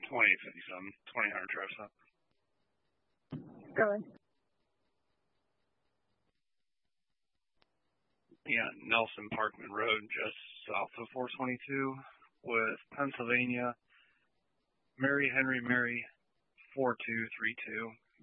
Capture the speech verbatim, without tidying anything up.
twenty fifty-seven, twenty hundred drive stop. Go ahead. Yeah, Nelson Parkman Road, just south of four twenty-two, with Pennsylvania, Mary Henry Mary, four two three two.